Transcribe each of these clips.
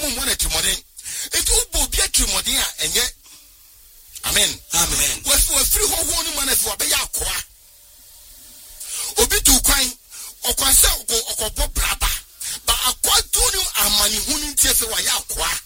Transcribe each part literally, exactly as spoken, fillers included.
mo mo na timodin etu bo bi atimodin a enye amen amen we we free ho ho no man afi obeya akoa obi tu kwan okwasa okobo braba ba akoa tu ni amani hu ni tie fe wa ya akoa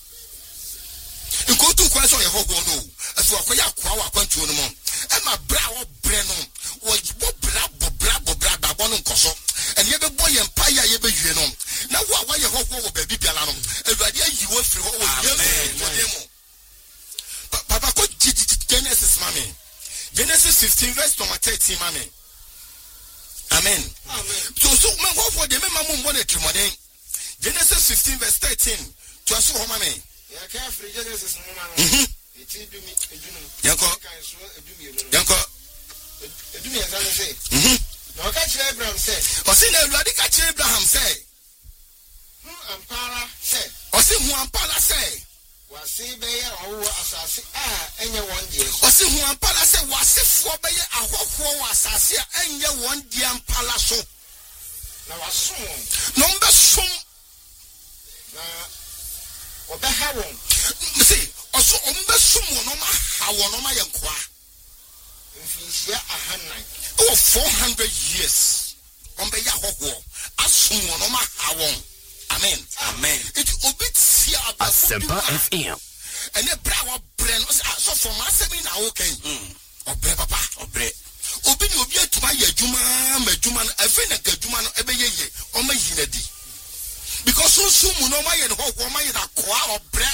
nko tu kwan so ye ho ho no afi akoya akoa wa kwantu no mo e ma bra wo bre no wo bo bra bo bra bo bra ba bo no nkoso ene ye be boy empire ye be hwe no na wo wa ye ho ho wo ba bibiala no awurade ayi wo free ho wo ye mo Papa ko Genesis mami. Genesis fifteen verse number thirteen mami. Amen. Amen. So so me go for the me mamu mo na trimode. Genesis fifteen verse thirteen. To aso ho mami. Ya ka free Genesis mo ma no. Mhm. Eti dumi edunu. Yanko. Kan so edumi edunu. Yanko. Edumi ya zan say. Mhm. Na ka kire Abraham say. O si na Awurade ka kire Abraham say. Hu ampara say. O si hu ampara say. Wasi beye owo asase a enye won die. Osi hu ampala se wasefo beye ahwahwo wa asase a enye won die ampala so. Na waso. No mbe som Na obeha won. see oso mbe som no ma ha won ma yenkoa. Mfinsia ahannan. Oh four hundred years. On be ya ahwahwo asom no ma ha won. Amen. Amen. It obit here about Asempa F M. And the brawa brain so for my seven na okay. Mm. Obre papa, obre. Obi ni obi atuma ye adwuma ma adwuma no afi na ka adwuma no ebe ye ye o ma yi na di. Because so so mu no ma ye no ho ma ye na koa obre.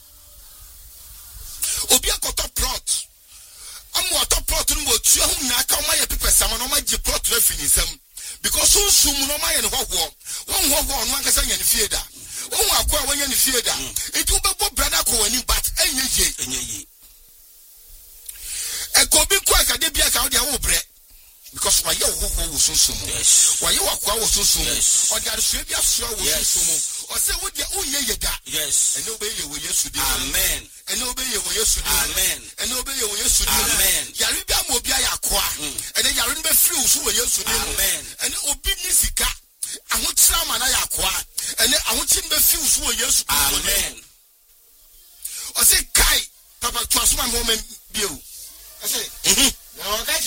Obi akoto plot. Amu ato plot no mo tua hu na ka o ma ye pepe sama no ma ji plot na finisam. Because so so mu no ma ye no ho ho. Won ho ho no ankasa nya ni fie da. Won akwa won nya ni fie da. Etu be bo brother ko wani but enye ye. Enye ye. E ko bi kwa ka de bia ka o de wo bre. Because why you ho ho wo so so mu. Yes. Why you akwa wo so so mu. Yes. O de aso bia so wo so so mu. O se wo de o ye ye da. Yes. Ene obe ye wo Yesu de. Amen. Ene obe ye wo Yesu de. Amen. Ene obe ye wo Yesu de. Amen. Yare bia mo bia ya akwa. Ene yare no be free wo so wo Yesu de. Amen. Ene obi ni sika. Aho tsira ma na ya akwa. Ene aho tsin be free wo so wo Yesu. Amen. O se kai papa twasoma mo men bio. I say. Mhm. Na waka